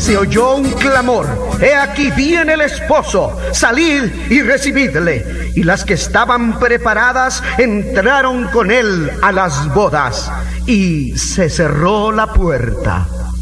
se oyó un clamor: «He aquí viene el esposo, salid y recibidle». Y las que estaban preparadas entraron con él a las bodas, y se cerró la puerta.